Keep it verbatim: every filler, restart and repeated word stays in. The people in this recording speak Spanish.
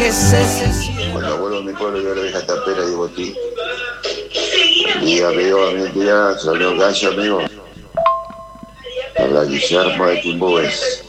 Cuando vuelvo a mi pueblo yo le dejo tapera y botín. Y amigo, a mi día, salió gallo, amigo. Habla Guillermo de Timbúes.